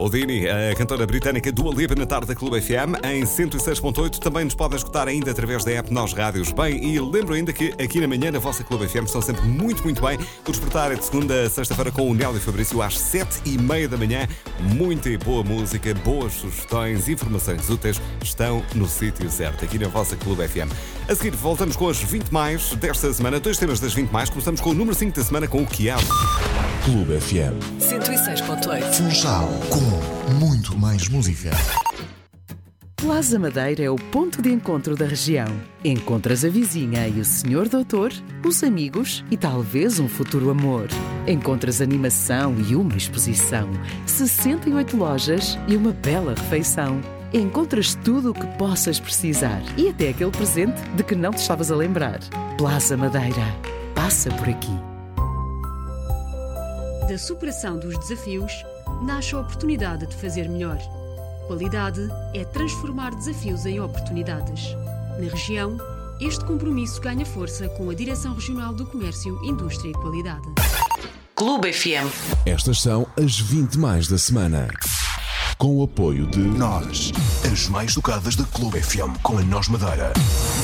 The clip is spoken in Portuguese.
Odini, a cantora britânica Dua Lipa na tarde da Clube FM em 106.8. Também nos podem escutar ainda através da app Nós Rádios. Bem, e lembro ainda que aqui na manhã na vossa Clube FM estão sempre muito bem. O Despertar é de segunda a sexta-feira com o Nélio e Fabrício às 7h30 da manhã. Muita e boa música, boas sugestões, informações úteis estão no sítio certo, aqui na vossa Clube FM. A seguir voltamos com as 20 mais desta semana. 2 temas das 20 mais. Começamos com o número 5 da semana com o que há. Clube FM 106.8. Funchal, com muito mais música. Plaza Madeira é o ponto de encontro da região. Encontras a vizinha e o senhor doutor, os amigos e talvez um futuro amor. Encontras animação e uma exposição, 68 lojas e uma bela refeição. Encontras tudo o que possas precisar e até aquele presente de que não te estavas a lembrar. Plaza Madeira. Passa por aqui. Da superação dos desafios, nasce a oportunidade de fazer melhor. Qualidade é transformar desafios em oportunidades. Na região, este compromisso ganha força com a Direção Regional do Comércio, Indústria e Qualidade. Clube FM. Estas são as 20 mais da semana. Com o apoio de Nós, as mais tocadas da Clube FM com a Nós Madeira.